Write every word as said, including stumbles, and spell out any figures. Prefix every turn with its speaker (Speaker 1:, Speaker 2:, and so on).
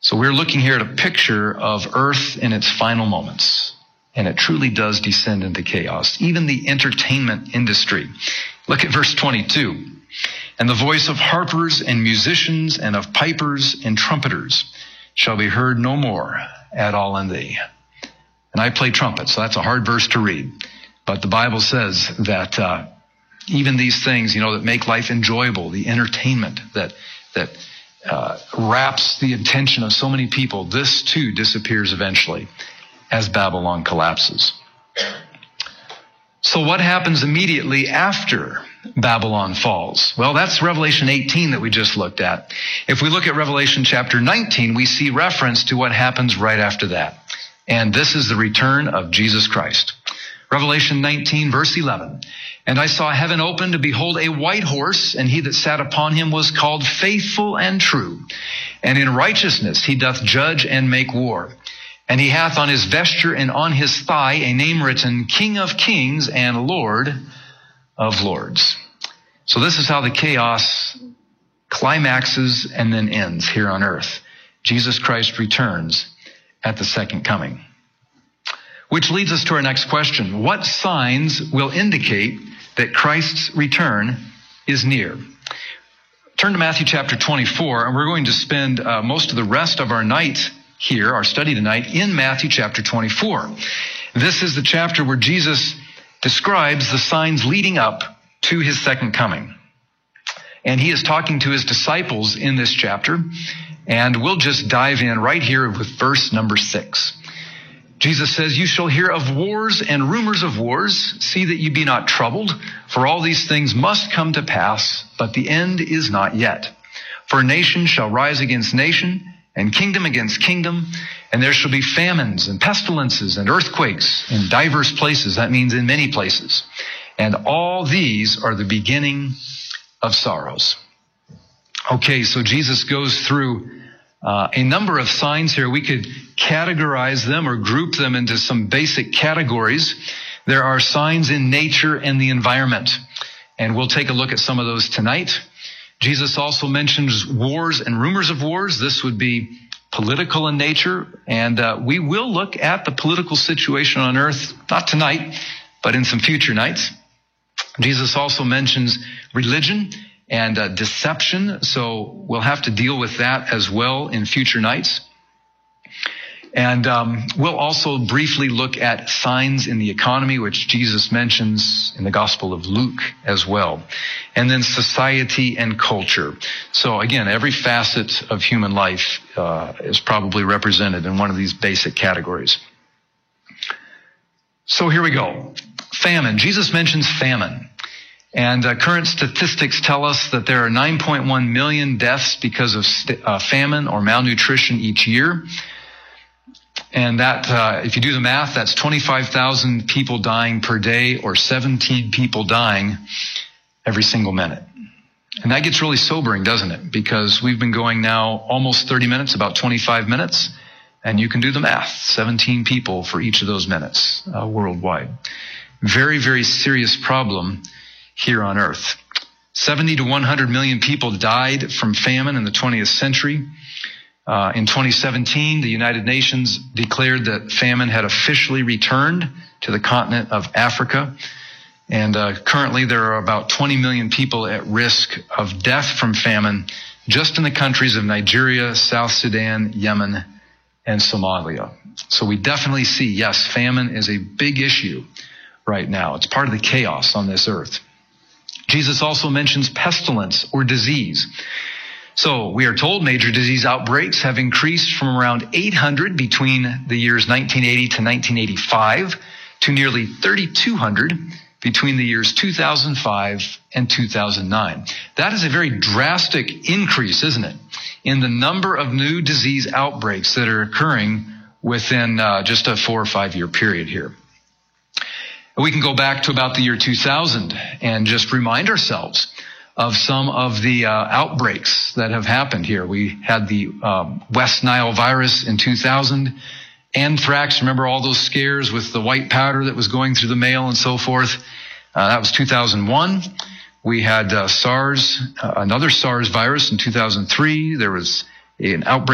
Speaker 1: So we're looking here at a picture of earth in its final moments. And it truly does descend into chaos. Even the entertainment industry. Look at verse twenty-two. And the voice of harpers and musicians and of pipers and trumpeters shall be heard no more at all in thee. And I play trumpet, so that's a hard verse to read. But the Bible says that uh, even these things, you know, that make life enjoyable, the entertainment that that uh, wraps the attention of so many people, this too disappears eventually as Babylon collapses. So what happens immediately after Babylon falls? Well, that's Revelation eighteen that we just looked at. If we look at Revelation chapter nineteen, we see reference to what happens right after that. And this is the return of Jesus Christ. Revelation nineteen, verse eleven. And I saw heaven open, to behold a white horse, and he that sat upon him was called Faithful and True. And in righteousness he doth judge and make war. And he hath on his vesture and on his thigh a name written, King of Kings and Lord of Lords. So this is how the chaos climaxes and then ends here on earth. Jesus Christ returns at the second coming. Which leads us to our next question. What signs will indicate that Christ's return is near? Turn to Matthew chapter twenty-four, and we're going to spend uh, most of the rest of our night here, our study tonight, in Matthew chapter twenty-four. This is the chapter where Jesus describes the signs leading up to his second coming. And he is talking to his disciples in this chapter, and we'll just dive in right here with verse number six. Jesus says, You shall hear of wars and rumors of wars. See that you be not troubled, for all these things must come to pass, but the end is not yet. For nation shall rise against nation, and kingdom against kingdom, and there shall be famines and pestilences and earthquakes in diverse places. That means in many places. And all these are the beginning of sorrows. Okay, so Jesus goes through uh, a number of signs here. We could categorize them or group them into some basic categories. There are signs in nature and the environment, and we'll take a look at some of those tonight. Jesus also mentions wars and rumors of wars. This would be political in nature, and uh, we will look at the political situation on earth, not tonight, but in some future nights. Jesus also mentions religion and uh, deception, so we'll have to deal with that as well in future nights. And um, we'll also briefly look at signs in the economy, which Jesus mentions in the Gospel of Luke as well. And then society and culture. So again, every facet of human life uh, is probably represented in one of these basic categories. So here we go. Famine. Jesus mentions famine. And uh, current statistics tell us that there are nine point one million deaths because of st- uh, famine or malnutrition each year. And that, uh, if you do the math, that's twenty-five thousand people dying per day, or seventeen people dying every single minute. And that gets really sobering, doesn't it? Because we've been going now almost thirty minutes, about twenty-five minutes, and you can do the math. seventeen people for each of those minutes uh, worldwide. Very, very serious problem here on earth. seventy to one hundred million people died from famine in the twentieth century. Uh, in twenty seventeen, the United Nations declared that famine had officially returned to the continent of Africa. And uh, currently there are about twenty million people at risk of death from famine just in the countries of Nigeria, South Sudan, Yemen, and Somalia. So we definitely see, yes, famine is a big issue right now. It's part of the chaos on this earth. Jesus also mentions pestilence or disease. So we are told major disease outbreaks have increased from around eight hundred between the years nineteen eighty to nineteen eighty-five to nearly thirty-two hundred between the years two thousand five and two thousand nine. That is a very drastic increase, isn't it, in the number of new disease outbreaks that are occurring within uh, just a four or five year period here. We can go back to about the year two thousand and just remind ourselves of some of the uh, outbreaks that have happened here. We had the um, West Nile virus in two thousand, anthrax. Remember all those scares with the white powder that was going through the mail and so forth? Uh, that was two thousand one. We had uh, SARS, uh, another SARS virus in two thousand three. There was an outbreak